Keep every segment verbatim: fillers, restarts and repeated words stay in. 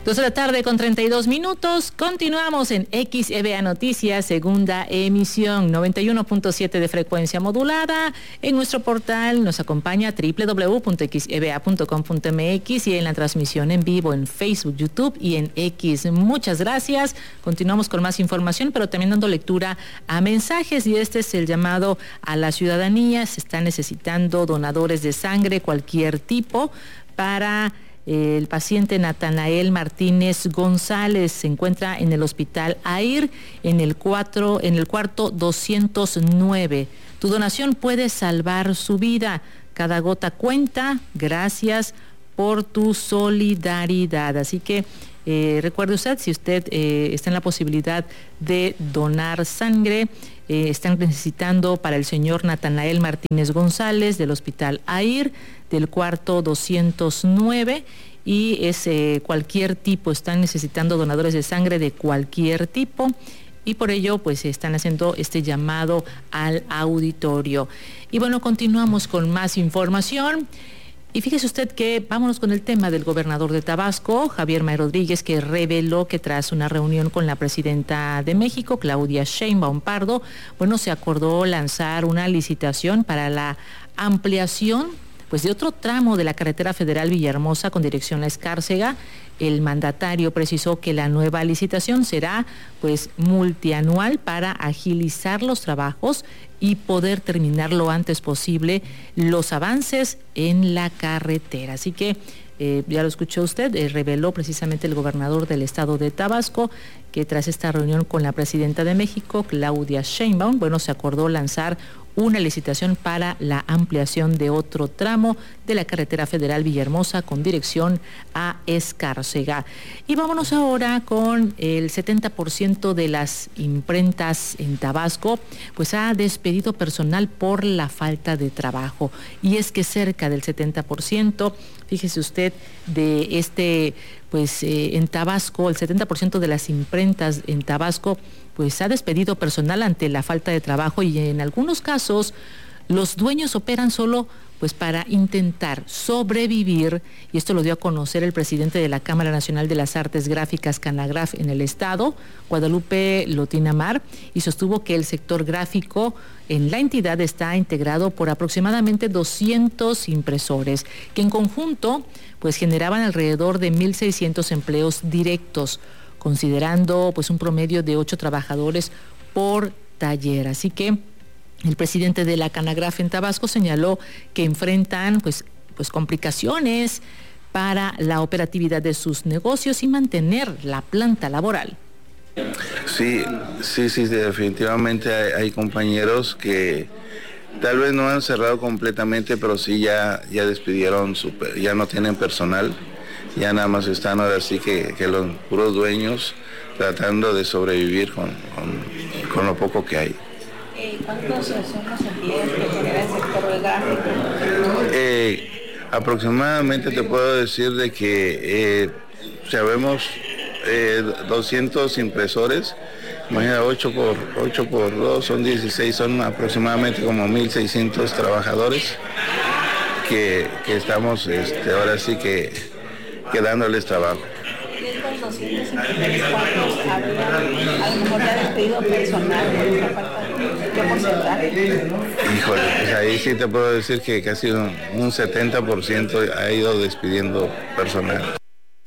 Dos de la tarde con treinta y dos minutos. Continuamos en X E V A Noticias, segunda emisión, noventa y uno punto siete de frecuencia modulada. En nuestro portal nos acompaña doble u doble u doble u punto x e v a punto com punto m x y en la transmisión en vivo en Facebook, YouTube y en X. Muchas gracias. Continuamos con más información, pero también dando lectura a mensajes, y este es el llamado a la ciudadanía. Se están necesitando donadores de sangre, cualquier tipo, para el paciente Natanael Martínez González. Se encuentra en el hospital AIR en el cuatro, en el cuarto doscientos nueve. Tu donación puede salvar su vida. Cada gota cuenta. Gracias por tu solidaridad. Así que eh, recuerde usted, si usted eh, está en la posibilidad de donar sangre, eh, están necesitando para el señor Natanael Martínez González del hospital AIR del cuarto doscientos nueve, y es eh, cualquier tipo, están necesitando donadores de sangre de cualquier tipo, y por ello pues están haciendo este llamado al auditorio. Y bueno, continuamos con más información. Y fíjese usted que vámonos con el tema del gobernador de Tabasco, Javier May Rodríguez, que reveló que tras una reunión con la presidenta de México, Claudia Sheinbaum Pardo, bueno, se acordó lanzar una licitación para la ampliación pues de otro tramo de la carretera federal Villahermosa con dirección a Escárcega. El mandatario precisó que la nueva licitación será pues multianual para agilizar los trabajos y poder terminar lo antes posible los avances en la carretera. Así que eh, ya lo escuchó usted, eh, reveló precisamente el gobernador del estado de Tabasco que tras esta reunión con la presidenta de México, Claudia Sheinbaum, bueno, se acordó lanzar una licitación para la ampliación de otro tramo de la carretera federal Villahermosa con dirección a Escárcega. Y vámonos ahora con el setenta por ciento de las imprentas en Tabasco, pues ha despedido personal por la falta de trabajo. Y es que cerca del setenta por ciento, fíjese usted, de este, pues eh, en Tabasco, el setenta por ciento de las imprentas en Tabasco pues ha despedido personal ante la falta de trabajo, y en algunos casos los dueños operan solo pues para intentar sobrevivir, y esto lo dio a conocer el presidente de la Cámara Nacional de las Artes Gráficas, Canagraf, en el estado, Guadalupe Lotina Mar, y sostuvo que el sector gráfico en la entidad está integrado por aproximadamente doscientos impresores, que en conjunto pues generaban alrededor de mil seiscientos empleos directos, considerando pues un promedio de ocho trabajadores por taller. Así que el presidente de la Canagraf en Tabasco señaló que enfrentan pues, pues complicaciones para la operatividad de sus negocios y mantener la planta laboral. Sí, sí, sí, definitivamente hay, hay compañeros que tal vez no han cerrado completamente, pero sí ya, ya despidieron, su, ya no tienen personal. Ya nada más están ahora sí que, que los puros dueños tratando de sobrevivir con, con, con lo poco que hay. ¿Cuántos son los empleos que genera el sector gráfico? Eh, aproximadamente te puedo decir de que eh, sabemos eh, doscientos impresores, imagina ocho por dos son dieciséis, son aproximadamente como mil seiscientos trabajadores que, que estamos este, ahora sí que que dándoles trabajo. ¿Y estos doscientos cuántos habrían a lo mejor ya despedido personal por esta falta de qué porcentaje? Híjole, pues ahí sí te puedo decir que casi un, un setenta por ciento ha ido despidiendo personal.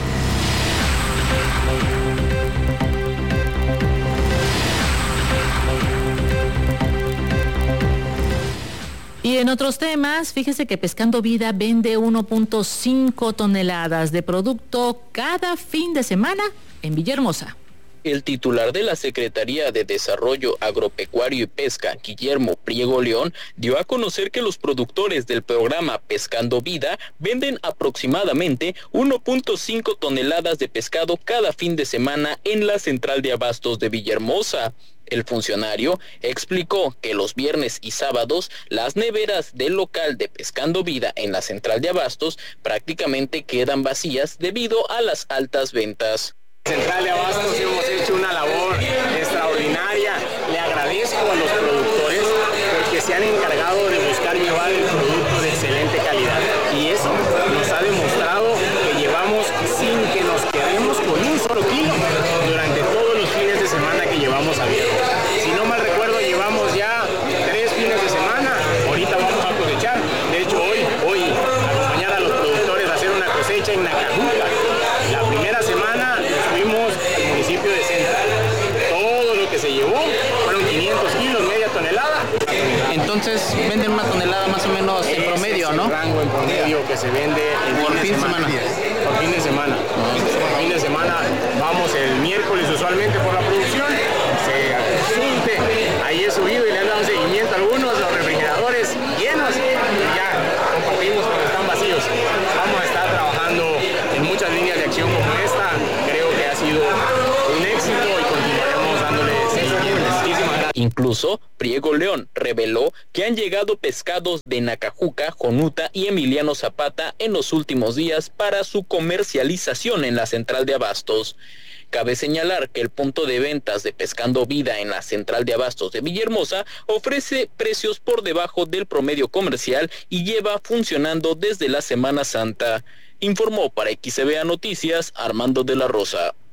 Y en otros temas, fíjese que Pescando Vida vende uno punto cinco toneladas de producto cada fin de semana en Villahermosa. El titular de la Secretaría de Desarrollo Agropecuario y Pesca, Guillermo Priego León, dio a conocer que los productores del programa Pescando Vida venden aproximadamente uno punto cinco toneladas de pescado cada fin de semana en la central de abastos de Villahermosa. El funcionario explicó que los viernes y sábados las neveras del local de Pescando Vida en la central de abastos prácticamente quedan vacías debido a las altas ventas. Central de Abastos hemos hecho una labor extraordinaria. Le agradezco a los productores porque se han encargado de buscar llevar el producto de excelente calidad. Y eso nos ha demostrado que llevamos sin que nos quedemos con fecha en Nacajuca. La primera semana nos fuimos al municipio de Centro. Todo lo que se llevó fueron quinientos kilos, media tonelada. Entonces venden una tonelada más o menos en promedio, ¿no? El rango en promedio que se vende en por fin de semana. Por fin de semana. Por fin de semana vamos el miércoles usualmente por la producción. Se surte, ahí he subido y le han dado seguimiento a algunos, los refrigeradores llenos y ya compartimos cuando están vacíos. Vamos a estar trabajando en muchas líneas de acción como esta. Creo que ha sido un éxito y continuaremos dándole seguimiento. Muchísimas gracias. Incluso, Priego León reveló que han llegado pescados de Nacajuca, Jonuta y Emiliano Zapata en los últimos días para su comercialización en la central de abastos. Cabe señalar que el punto de ventas de Pescando Vida en la central de abastos de Villahermosa ofrece precios por debajo del promedio comercial y lleva funcionando desde la Semana Santa. Informó para X E V A Noticias Armando de la Rosa.